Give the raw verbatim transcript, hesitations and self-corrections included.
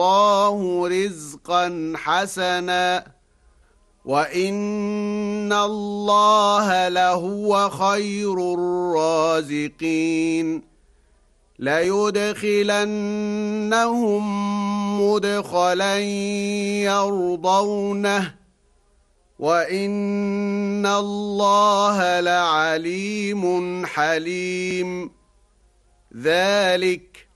الله رزقا حسنا وإن الله لهو خير الرازقين ليدخلنهم مدخلا يرضونه وإن الله لعليم حليم ذلك